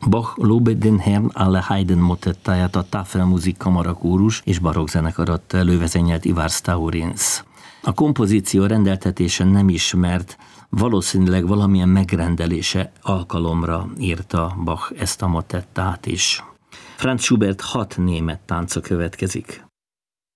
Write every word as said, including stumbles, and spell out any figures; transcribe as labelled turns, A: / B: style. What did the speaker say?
A: Bach Lobe den Herrn alle Heiden motettáját a Tafelmusik kamarakórus és barokkzenekar adta elő, vezényelt Ivar Staurins. A kompozíció rendeltetése nem ismert, valószínűleg valamilyen megrendelése alkalomra írta Bach ezt a motettát is. Franz Schubert hat német tánca következik.